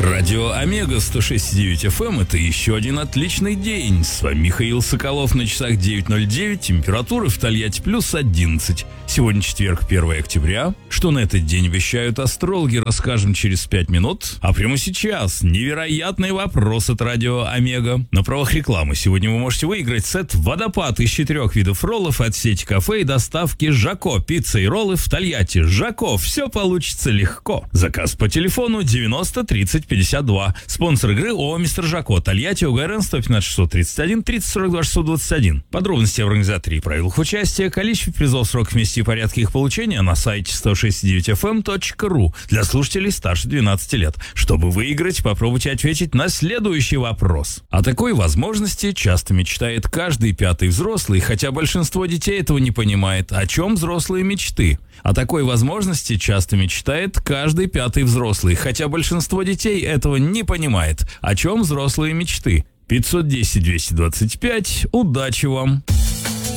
Радио Омега 106.9 FM – это еще один отличный день. С вами Михаил Соколов, на часах 9:09, температура в Тольятти плюс 11. Сегодня четверг, 1 октября. Что на этот день вещают астрологи, расскажем через 5 минут. А прямо сейчас невероятный вопрос от Радио Омега. На правах рекламы сегодня вы можете выиграть сет «Водопад» из 4 видов роллов от сети кафе и доставки «Жако». Пицца и роллы в Тольятти. «Жако». Все получится легко. Заказ по телефону 90 30 52. Спонсор игры ООО «Мистер Жако». Тольятти, УГРН 115 631 30 42 621. Подробности об организаторе и правилах участия, количестве призов, срок, вместе и порядке их получения на сайте 106.9fm.ru для слушателей старше 12 лет. Чтобы выиграть, попробуйте ответить на следующий вопрос. О такой возможности часто мечтает каждый пятый взрослый, хотя большинство детей этого не понимает. О чем взрослые мечты? О такой возможности часто мечтает каждый пятый взрослый, хотя большинство детей этого не понимает. О чем взрослые мечты? 510-225. Удачи вам!